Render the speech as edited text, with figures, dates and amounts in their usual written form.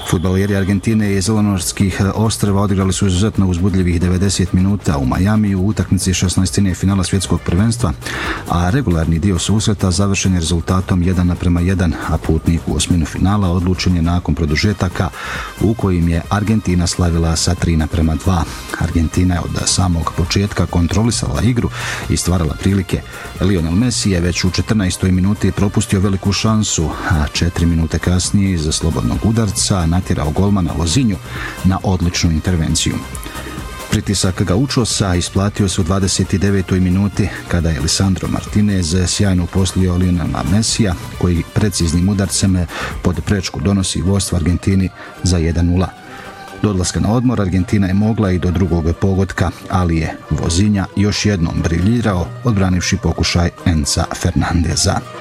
Fudbaleri Argentine iz Zelenortskih ostrva odigrali su izuzetno uzbudljivih 90 minuta u Majamiju u utakmici 16. finala svjetskog prvenstva, a regularni dio susreta završen je rezultatom 1:1, a putnik u osminu finala odlučen je nakon produžetaka u kojim je Argentina slavila sa 3:2. Argentina je od samog početka kontrolisala igru i stvarala prilike. Lionel Messi je već u 14. minuti propustio veliku šansu, a 4 minute kasnije iz slobodnog udarca natjerao golmana Lozinju na odličnu intervenciju. Pritisak Gaučosa isplatio se u 29. minuti kada je Lisandro Martinez sjajno uposlio Lionela Messija, koji preciznim udarcem pod prečku donosi vodstvo Argentini za 1:0. Do odlaska na odmor Argentina je mogla i do drugog pogotka, ali je Vozinja još jednom briljirao odbranivši pokušaj Enza Fernandeza.